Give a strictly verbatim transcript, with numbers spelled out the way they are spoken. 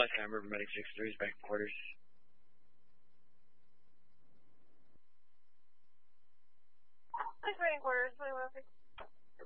West Ham, River Medic six three is back in quarters.